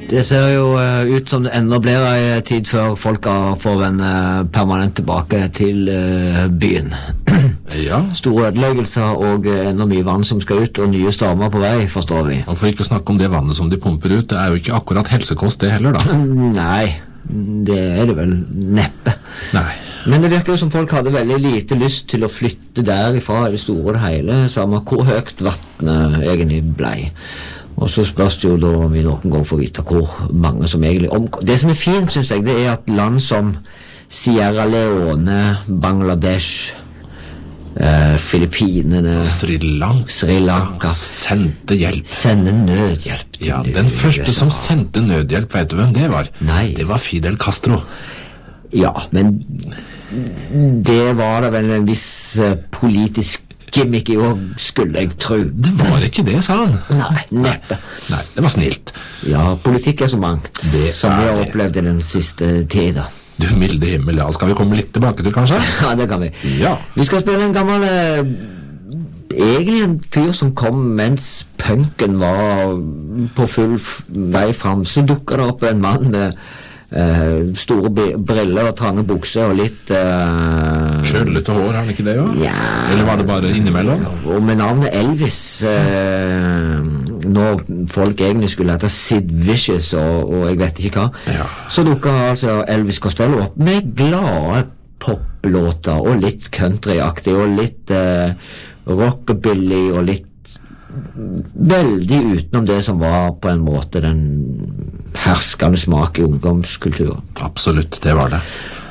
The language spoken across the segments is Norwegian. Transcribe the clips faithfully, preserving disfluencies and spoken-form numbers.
Det ser jo uh, ut som det enda blir en tid før folk får vende permanent tilbake til uh, byen. Ja. Store ødeleggelser og uh, enda mye vann som skal ut, og nye stormer på vei, forstår vi. Og for ikke å snakke om det vannet som de pumper ut, det er jo ikke akkurat helsekost det heller, da. Nei, det er det vel neppe. Nei. Men det virker jo som folk hadde veldig lite lyst til å flytte derifra i det store og det hele, samme hvor høyt vattnet egentlig blei. Og så spørs det jo da om vi noen gang får vite hvor mange som egentlig omgår. Det som er fint, synes jeg, det er at land som Sierra Leone, Bangladesh, eh, Filippinene, Sri Lanka, Sri Lanka sendte hjelp. Sende nødhjelp til Ja, den første U S A. som sendte nødhjelp, vet du hvem det var? Nei. Det var Fidel Castro. Ja, men det var da vel en viss uh, politisk gimmick i år, skulle jeg tro. Det var ikke det, sa han. Nei, neppe. Nei, det var snilt. Ja, politikk er så mangt, Det som vi er har det. opplevd i den siste tida. Du milde himmel, ja. Skal vi komme litt tilbake til, kanskje? Ja, det kan vi. Ja. Vi skal spille en gammel eh, egentlig en fyr som kom mens punken var på full f- vei fram. Så dukket det opp en mann med eh, store b- briller og trange bukser og litt eh, Krøllete hår, har han ikke det, jo? Ja. Eller var det bare innimellom? Og med navnet Elvis, eh, når folk egentlig skulle hete Sid Vicious og, og jeg vet ikke hva, Ja. så dukket altså Elvis Costello opp med glade poplåter og litt countryaktig og litt eh, rockabilly og litt veldig utenom det som var på en måte den herskende smak i ungdomskulturen. Absolutt, det var det.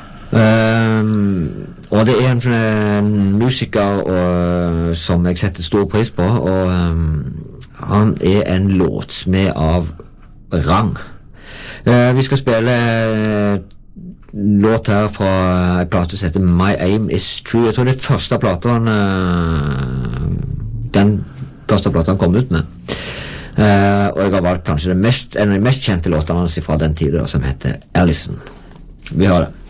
Um, og det er en, en musiker og, som jeg setter stor pris på, og um, han er en låtsmed av rang. Uh, vi skal spille uh, låt her fra en plate som heter My Aim Is True. Jeg tror det er første plata han uh, den første plata han kom ut med. Uh, og jeg har valgt kanskje det mest, en av de mest kjente låtene hans fra den tiden, som heter Allison. Vi har det.